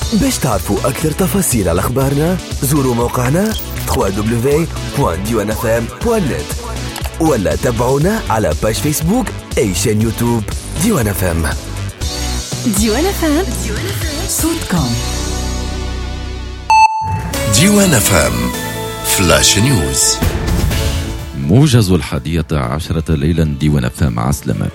باش تعرفوا أكثر تفاصيل على أخبارنا زوروا موقعنا www.diwanfm.net ولا تابعونا على باج فيسبوك أي شان يوتيوب ديوان FM. ديوان FM صوتكم. ديوان FM فلاش نيوز. موجز 11 ليلا ديوان FM عسلمة.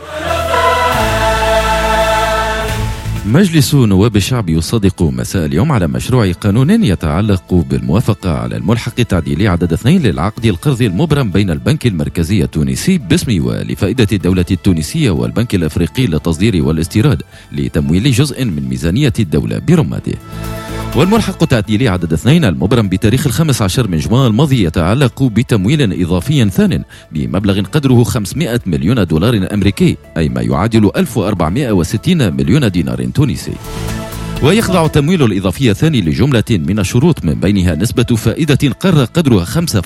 مجلس نواب الشعب يصادق مساء اليوم على مشروع قانون يتعلق بالموافقة على الملحق التعديلي عدد 2 للعقد القرضي المبرم بين البنك المركزي التونسي باسم ولفائدة الدولة التونسية والبنك الأفريقي للتصدير والاستيراد لتمويل جزء من ميزانية الدولة برمته. والملحق التعديلي عدد 2 المبرم بتاريخ 15 من جوان الماضي يتعلق بتمويل إضافي ثان بمبلغ قدره 500 مليون دولار أمريكي، أي ما يعادل 1460 مليون دينار تونسي. ويخضع التمويل الإضافي الثاني لجملة من الشروط، من بينها نسبة فائدة قدرها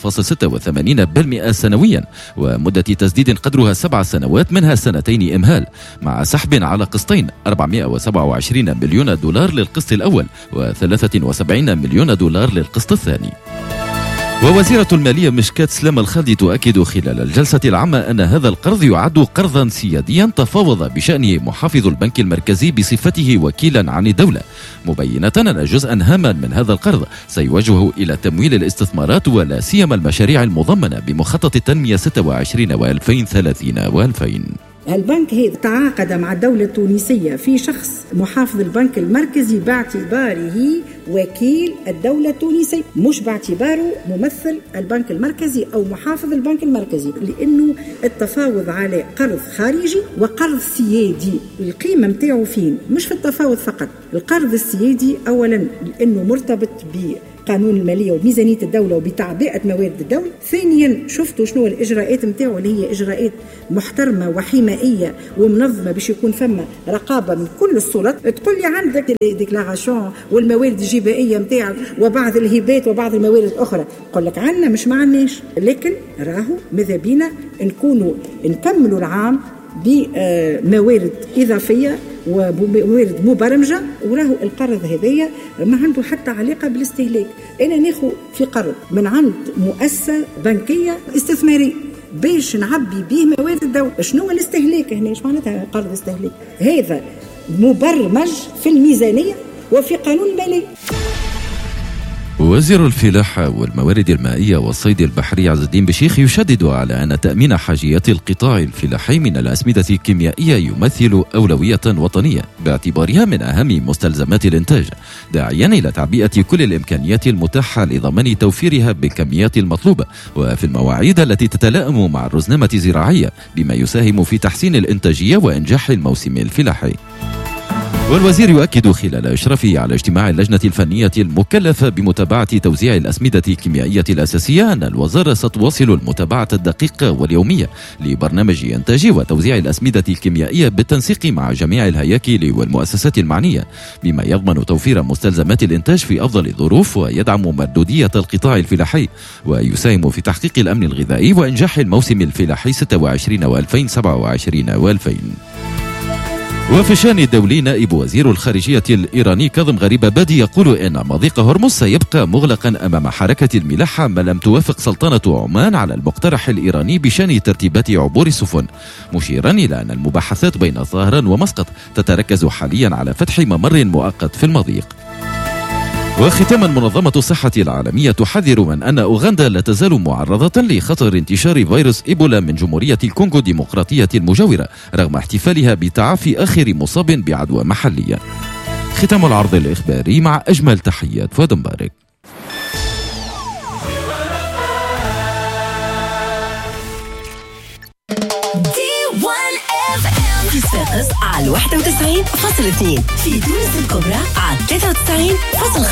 5.86% سنويا، ومدة تسديد قدرها 7 سنوات منها 2 إمهال، مع سحب على قسطين 427 مليون دولار للقسط الأول و73 مليون دولار للقسط الثاني. ووزيرة المالية مشكات سلام الخالدي تؤكد خلال الجلسة العامة أن هذا القرض يعد قرضا سياديا تفاوض بشأنه محافظ البنك المركزي بصفته وكيلا عن الدولة، مبينة أن جزءا هاما من هذا القرض سيوجه إلى تمويل الاستثمارات ولا سيما المشاريع المضمنة بمخطط التنمية 26 و2030 و2000. البنك هذا تعاقد مع الدولة التونسية في شخص محافظ البنك المركزي باعتباره وكيل الدولة التونسية، مش باعتباره ممثل البنك المركزي أو محافظ البنك المركزي، لأنه التفاوض على قرض خارجي وقرض سيادي. القيمة متاعه فين؟ مش في التفاوض فقط. القرض السيادي أولا لأنه مرتبط قانون المالية وميزانية الدولة وبتعبئة موارد الدولة. ثانيا شفتوا شنو الإجراءات متاعه اللي هي إجراءات محترمة وحمائية ومنظمة باش يكون فما رقابة من كل السلطات. تقول لي عندك الديكلاراسيون والموارد الجبائية متاعك وبعض الهبات وبعض الموارد الأخرى، قل لك عنا مش معناش، لكن راهو ماذا بينا نكملوا العام بموارد إضافية وموارد مبرمجة. وراهو القرض هذايا ما عنده حتى علاقة بالاستهلاك. أنا ناخذ في قرض من عند مؤسسة بنكية استثمارية باش نعبي به موارد الدولة. شنو الاستهلاك هنا؟ ايش معناتها قرض استهلاك؟ هذا مبرمج في الميزانية وفي قانون المالية. وزير الفلاحة والموارد المائية والصيد البحري عز الدين بشيخ يشدد على أن تأمين حاجيات القطاع الفلاحي من الأسمدة الكيميائية يمثل أولوية وطنية باعتبارها من أهم مستلزمات الإنتاج، داعيا إلى تعبئة كل الإمكانيات المتاحة لضمان توفيرها بالكميات المطلوبة وفي المواعيد التي تتلائم مع الرزنامة الزراعية، بما يساهم في تحسين الإنتاجية وإنجاح الموسم الفلاحي. والوزير يؤكد خلال إشرافه على اجتماع اللجنة الفنية المكلفة بمتابعة توزيع الأسمدة الكيميائية الأساسية أن الوزارة ستواصل المتابعة الدقيقة واليومية لبرنامج إنتاج وتوزيع الأسمدة الكيميائية بالتنسيق مع جميع الهياكل والمؤسسات المعنية، بما يضمن توفير مستلزمات الإنتاج في أفضل الظروف ويدعم مردودية القطاع الفلاحي ويساهم في تحقيق الأمن الغذائي وإنجاح الموسم الفلاحي 26 و2027 و2000. وفي الشأن الدولي نائب وزير الخارجية الإيراني كاظم غريبابادي يقول إن مضيق هرمز سيبقى مغلقا أمام حركة الملاحة ما لم توافق سلطنة عمان على المقترح الإيراني بشأن ترتيبات عبور السفن، مشيرا إلى أن المباحثات بين طهران ومسقط تتركز حاليا على فتح ممر مؤقت في المضيق. وختاما منظمة الصحة العالمية تحذر من أن أوغندا لا تزال معرضة لخطر انتشار فيروس إيبولا من جمهورية الكونغو الديمقراطية المجاورة رغم احتفالها بتعافي آخر مصاب بعدوى محلية. ختام العرض الإخباري مع أجمل تحيات فؤاد مبارك. على 91.2 في تونس الكبرى على 93.5